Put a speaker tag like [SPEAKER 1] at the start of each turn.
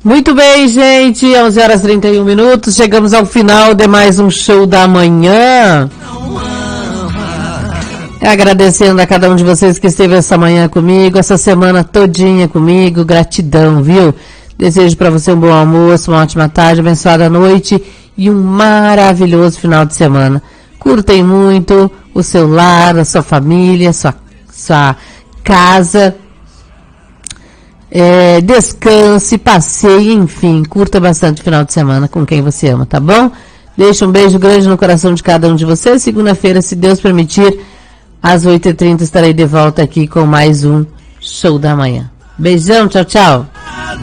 [SPEAKER 1] Muito bem, gente, 11h31, chegamos ao final de mais um show da manhã. Agradecendo a cada um de vocês que esteve essa manhã comigo, essa semana todinha comigo, gratidão, viu? Desejo para você um bom almoço, uma ótima tarde, abençoada noite e um maravilhoso final de semana. Curtem muito o seu lar, a sua família, sua casa. Descanse, passeie, enfim, curta bastante o final de semana com quem você ama, tá bom? Deixa um beijo grande no coração de cada um de vocês. Segunda-feira, se Deus permitir, às 8h30 estarei de volta aqui com mais um Show da Manhã. Beijão, tchau, tchau.